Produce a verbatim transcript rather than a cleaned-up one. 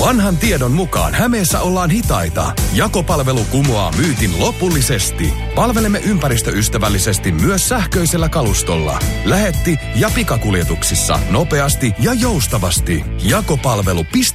Vanhan tiedon mukaan Hämeessä ollaan hitaita. Jakopalvelu kumoaa myytin lopullisesti. Palvelemme ympäristöystävällisesti myös sähköisellä kalustolla. Lähetti- ja pikakuljetuksissa nopeasti ja joustavasti. Jakopalvelu piste